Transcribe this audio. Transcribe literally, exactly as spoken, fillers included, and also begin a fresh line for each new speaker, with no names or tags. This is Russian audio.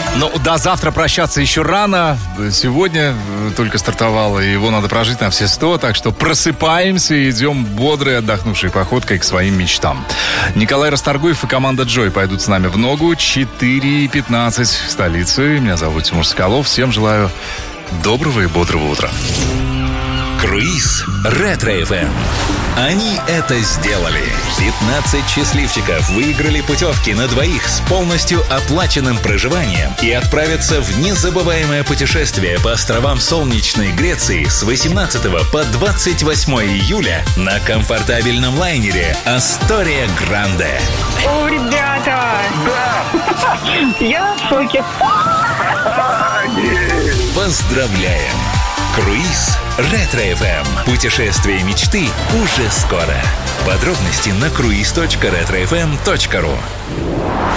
Ну, до завтра прощаться еще рано. Сегодня только стартовало, и его надо прожить на все сто. Так что просыпаемся и идем бодрой, отдохнувшей походкой к своим мечтам. Николай Расторгуев и команда Джой пойдут с нами в ногу. четыре пятнадцать в столице. Меня зовут Тимур Соколов. Всем желаю доброго и бодрого утра.
Круиз Ретро-эф эм. Они это сделали. пятнадцать счастливчиков выиграли путевки на двоих с полностью оплаченным проживанием и отправятся в незабываемое путешествие по островам солнечной Греции с восемнадцатого по двадцать восьмое июля на комфортабельном лайнере «Астория Гранде».
О, ребята! Да! Я в шоке.
Поздравляем! Круиз Ретро-эф эм. Путешествие мечты уже скоро. Подробности на круиз точка ретро эф эм точка ру.